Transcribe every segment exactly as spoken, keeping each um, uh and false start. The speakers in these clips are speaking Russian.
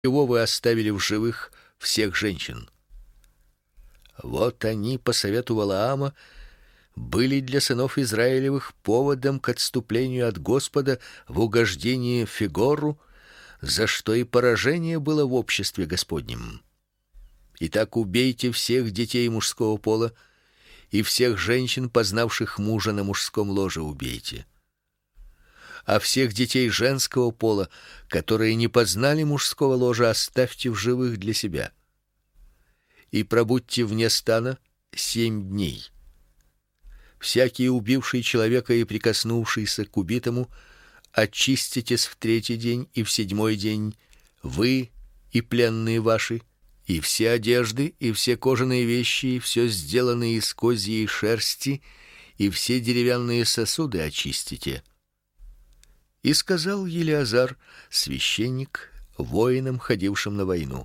Его вы оставили в живых всех женщин. Вот они по совету Валаама были для сынов Израилевых поводом к отступлению от Господа в угождение Фигору, за что и поражение было в обществе Господнем. Итак, убейте всех детей мужского пола, и всех женщин, познавших мужа на мужском ложе, убейте. А всех детей женского пола, которые не познали мужского ложа, оставьте в живых для себя. И пробудьте вне стана семь дней. Всякий убивший человека и прикоснувшийся к убитому очиститесь в третий день и в седьмой день, вы и пленные ваши, и все одежды, и все кожаные вещи, и все сделанное из козьей шерсти, и все деревянные сосуды очистите. И сказал Елиазар, священник, воинам, ходившим на войну: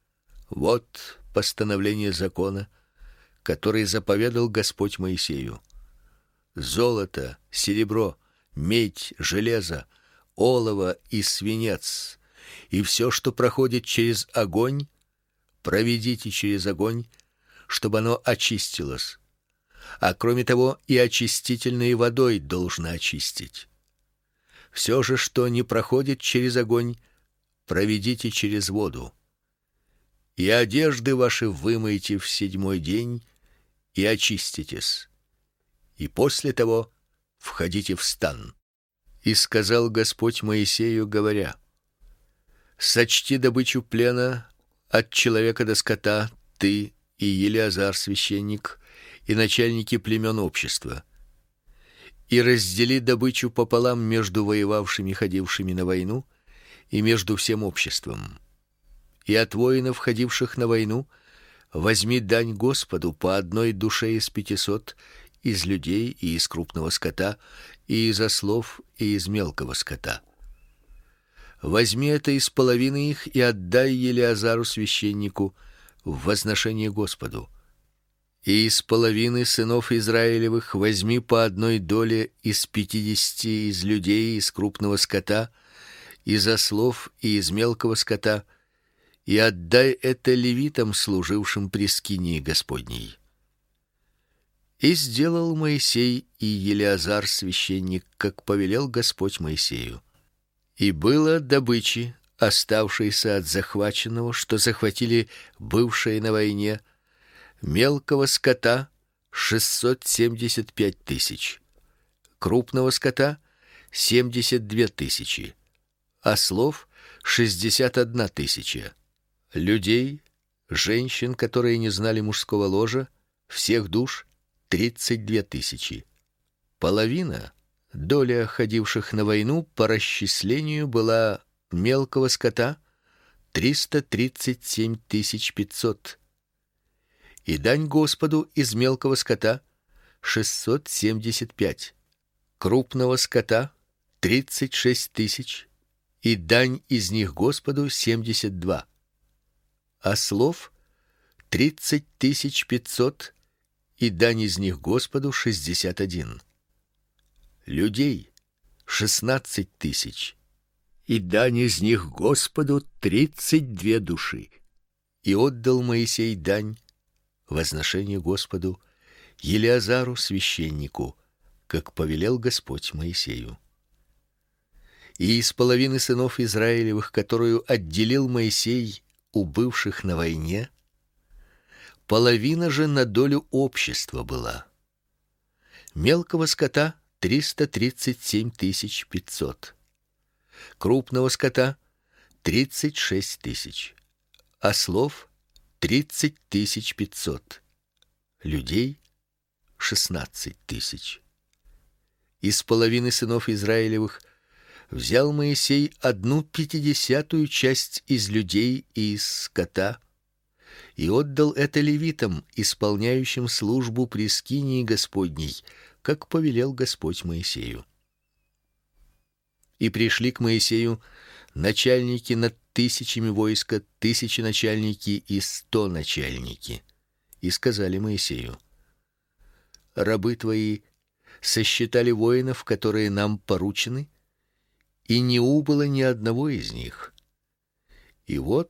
вот постановление закона, который заповедал Господь Моисею: золото, серебро, медь, железо, олово и свинец, и все, что проходит через огонь, проведите через огонь, чтобы оно очистилось. А кроме того, и очистительной водой должно очистить. Все же, что не проходит через огонь, проведите через воду. И одежды ваши вымойте в седьмой день и очиститесь. И после того входите в стан. И сказал Господь Моисею, говоря: сочти добычу плена от человека до скота, ты и Елиазар священник, и начальники племен общества, и раздели добычу пополам между воевавшими, ходившими на войну, и между всем обществом. И от воинов, ходивших на войну, возьми дань Господу по одной душе из пятисот, из людей и из крупного скота, и из ослов и из мелкого скота. Возьми это из половины их и отдай Елиазару священнику в возношение Господу. И из половины сынов Израилевых возьми по одной доле из пятидесяти из людей, из крупного скота, из ослов и из мелкого скота, и отдай это левитам, служившим при скинии Господней. И сделал Моисей и Елиазар священник, как повелел Господь Моисею. И было добычи, оставшейся от захваченного, что захватили бывшие на войне, мелкого скота шестьсот семьдесят пять тысяч, крупного скота семьдесят две тысячи, ослов шестьдесят одна тысяча, людей, женщин, которые не знали мужского ложа, всех душ тридцать две тысячи. Половина, доля ходивших на войну по расчислению, была мелкого скота триста тридцать семь тысяч пятьсот. И дань Господу из мелкого скота шестьсот семьдесят пять, крупного скота тридцать шесть тысяч, и дань из них Господу семьдесят два. Ослов тридцать тысяч пятьсот, и дань из них Господу шестьдесят один. Людей шестнадцать тысяч, и дань из них Господу тридцать две души. И отдал Моисей дань, возношение Господу, Елиазару священнику, как повелел Господь Моисею. И из половины сынов Израилевых, которую отделил Моисей у бывших на войне, половина же на долю общества была. Мелкого скота триста тридцать семь тысяч пятьсот, крупного скота тридцать шесть тысяч, ослов тридцать тысяч пятьсот, людей шестнадцать тысяч. Из половины сынов Израилевых взял Моисей одну пятидесятую часть из людей и из скота и отдал это левитам, исполняющим службу при скинии Господней, как повелел Господь Моисею. И пришли к Моисею начальники над тысячами войска, тысячи начальники и сто начальники, и сказали Моисею: рабы твои сосчитали воинов, которые нам поручены, и не убыло ни одного из них. И вот